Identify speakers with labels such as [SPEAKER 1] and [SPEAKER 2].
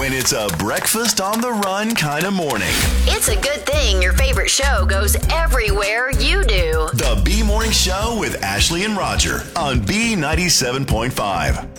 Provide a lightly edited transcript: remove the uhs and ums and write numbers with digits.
[SPEAKER 1] when it's a breakfast on the run kind of morning.
[SPEAKER 2] It's a good thing your favorite show goes everywhere you do.
[SPEAKER 1] The B Morning Show with Ashley and Roger on B97.5.